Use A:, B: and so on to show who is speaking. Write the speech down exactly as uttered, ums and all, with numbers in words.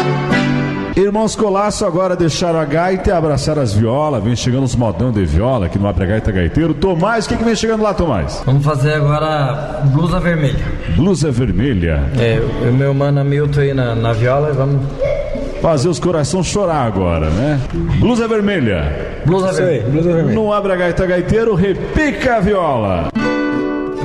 A: Irmãos Colasso agora deixaram a gaita e abraçaram as violas. Vem chegando os modão de viola aqui no Abre a Gaita Gaiteiro. Tomás, o que, que vem chegando lá, Tomás?
B: Vamos fazer agora blusa vermelha.
A: Blusa vermelha.
B: É, o meu mano Milton aí na, na viola, vamos
A: fazer os corações chorar agora, né? Blusa vermelha.
B: Blusa vermelha.
A: No Abre a Gaita Gaiteiro, repica a viola.